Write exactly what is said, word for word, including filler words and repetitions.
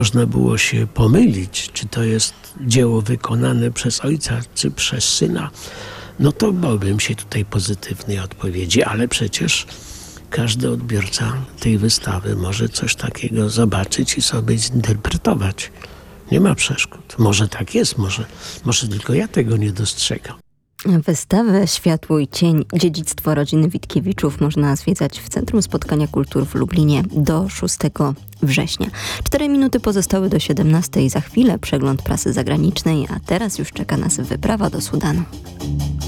Można było się pomylić, czy to jest dzieło wykonane przez ojca, czy przez syna. No to bałbym się tutaj pozytywnej odpowiedzi, ale przecież każdy odbiorca tej wystawy może coś takiego zobaczyć i sobie zinterpretować. Nie ma przeszkód. Może tak jest, może, może tylko ja tego nie dostrzegam. Wystawę Światło i cień, dziedzictwo rodziny Witkiewiczów można zwiedzać w Centrum Spotkania Kultur w Lublinie do szóstego września. Cztery minuty pozostały do siedemnastej. Za chwilę przegląd prasy zagranicznej, a teraz już czeka nas wyprawa do Sudanu.